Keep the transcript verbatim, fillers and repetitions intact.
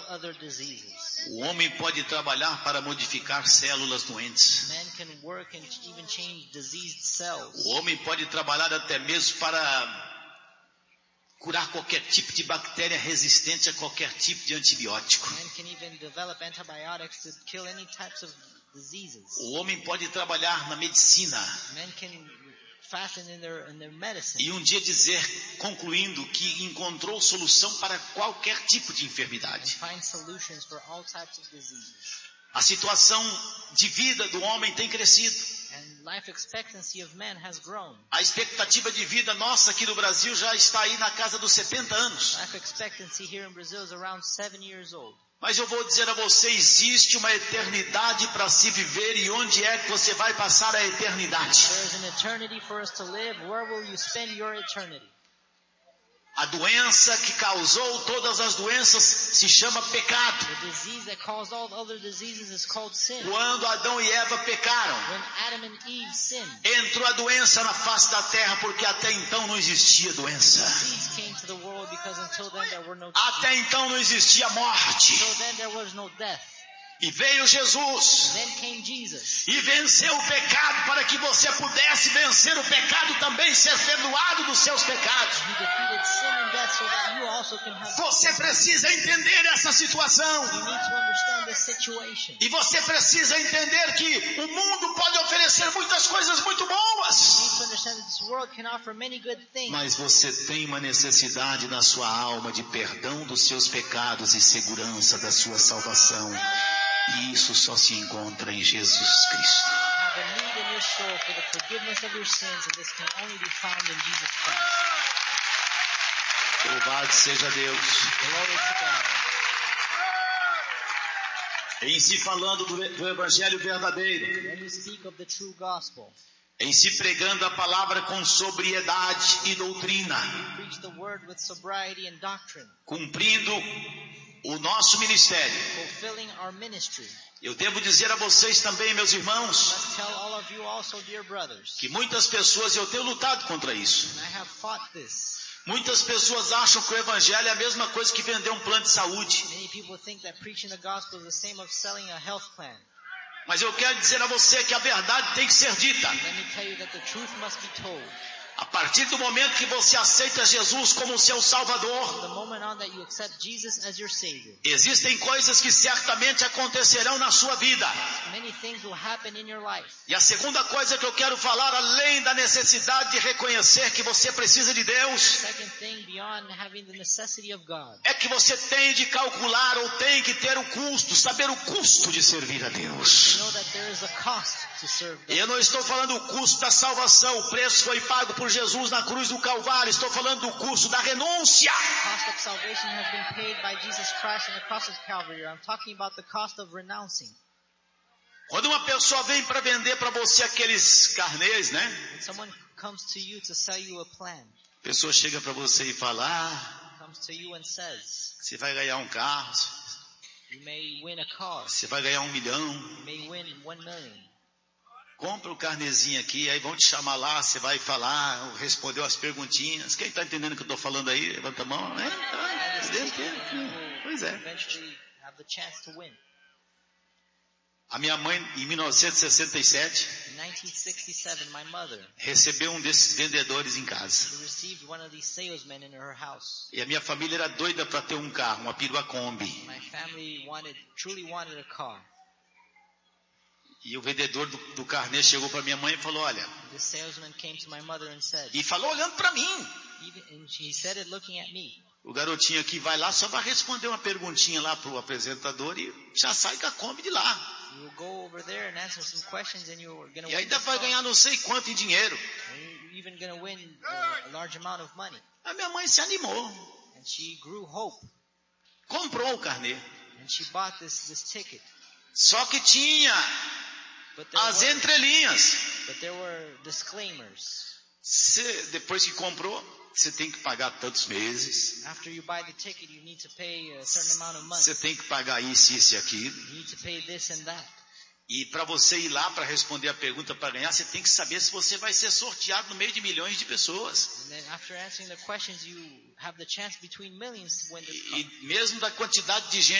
other diseases. O homem pode trabalhar para modificar células doentes. Man can work and even change diseased cells. O homem pode trabalhar até mesmo para curar qualquer tipo de bactéria resistente a qualquer tipo de antibiótico. Man can even develop antibiotics to kill any types of diseases. O homem pode trabalhar na medicina. Men can fasten in their, in their medicine. E um dia dizer, concluindo, que encontrou solução para qualquer tipo de enfermidade. Find solutions for all types of diseases. A situação de vida do homem tem crescido. And life expectancy of man has grown. A expectativa de vida nossa aqui no Brasil já está aí na casa dos setenta anos. Life expectancy here in Brazil is around seven years old. Mas eu vou dizer a você, existe uma eternidade para se viver, e onde é que você vai passar a eternidade? There is an eternity for us to live. Where will you spend your eternity? A doença que causou todas as doenças se chama pecado. The disease that caused all other diseases is called sin. Quando Adão e Eva pecaram, When Adam and Eve sinned, entrou a doença na face da terra, porque até então não existia doença. disease came to the world because until then there were no Até então não existia morte. until then there was no death. E veio Jesus Then came Jesus. e venceu o pecado para que você pudesse vencer o pecado também, ser perdoado dos seus pecados. He defeated sin and death so that you also can have. Você precisa entender essa situação. You need to understand this situation. E você precisa entender que o mundo pode oferecer muitas coisas muito You boas. need to understand that this world can offer many good things. Mas você tem uma necessidade na sua alma de perdão dos seus pecados e segurança da sua salvação. E isso só se encontra em Jesus Cristo. You have a need in your soul for the forgiveness of your sins, and this can only be found in Jesus Christ. Louvado seja Deus. Glory to God. Em se falando do, do Evangelho verdadeiro, When we speak of the true gospel, em se pregando a palavra com sobriedade e doutrina, we preach the word with sobriety and doctrine, cumprindo o nosso ministério. fulfilling our ministry. Eu devo dizer a vocês também, meus irmãos, Let's tell all of you also, dear brothers, que muitas pessoas, eu tenho lutado contra isso. and I have fought this. Muitas pessoas acham que o Evangelho é a mesma coisa que vender um plano de saúde. Many people think that preaching the gospel is the same of selling a health plan. Mas eu quero dizer a você que a verdade tem que ser dita. Let me tell you that the truth must be told. A partir do momento que você aceita Jesus como seu Salvador, From the moment on that you accept Jesus as your Savior, existem coisas que certamente acontecerão na sua vida. many things will happen in your life. E a segunda coisa que eu quero falar, além da necessidade de reconhecer que você precisa de Deus, Second thing, beyond having the necessity of God, é que você tem de calcular ou tem que ter o custo, saber o custo de servir a Deus. to know that there is a cost to serve God. Eu não estou falando do custo da salvação, o preço foi pago por Jesus na cruz do Calvário, estou falando do custo da renúncia. The cost of salvation has been paid by Jesus Christ on the cross of Calvary. I'm talking about the cost of renouncing. Quando uma pessoa vem para vender para você aqueles carnês, né? When someone comes to you to sell you a plan, A pessoa chega para você e fala, ah, comes to you and says, você vai ganhar um carro, you may win a car, você vai ganhar um milhão, you may win one million. compra o carnezinho aqui, aí vão te chamar lá, você vai falar, respondeu as perguntinhas. Quem está entendendo o que eu estou falando aí? Levanta a mão, né? Ah, deve ter. Pois é. Eventually have the chance to win. A minha mãe, em mil novecentos e sessenta e sete, In nineteen sixty-seven, my mother, recebeu um desses vendedores em casa. she received one of these salesmen in her house. E a minha família era doida para ter um carro, uma perua Kombi. My family wanted, truly wanted a car. E o vendedor do, do carnê chegou para minha mãe e falou, olha, The salesman came to my mother and said, e falou olhando para mim. even, and he said it looking at me. O garotinho aqui vai lá, só vai responder uma perguntinha lá pro apresentador e já sai com a Kombi de lá. You will go over there and answer some questions and you're going to E win ainda this vai car. ganhar não sei quanto em dinheiro. And you're even going to win uh, a large amount of money. A minha mãe se animou, And she grew hope. comprou o carnê. And she bought this, this ticket. Só que tinha But there, as were, entrelinhas. but there were disclaimers. Cê, depois que comprou, você tem que pagar tantos meses. After you buy the ticket, you need to pay a certain amount of money. Você tem que pagar isso, isso e aquilo. You need to pay this and that. E para você ir lá para responder a pergunta para ganhar, você tem que saber se você vai ser sorteado no meio de milhões de pessoas. And then after answering the questions, you have the chance between millions to win this car. E mesmo da quantidade de gente